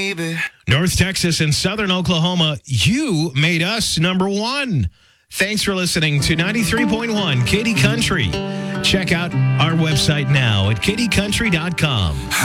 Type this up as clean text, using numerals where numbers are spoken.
baby. North Texas and Southern Oklahoma, you made us number one. Thanks for listening to 93.1 Katy Country. Check out our website now at katycountry.com.